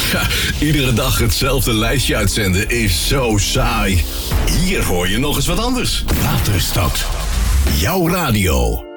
Iedere dag hetzelfde lijstje uitzenden is zo saai. Hier hoor je nog eens wat anders. Waterstad. Jouw radio.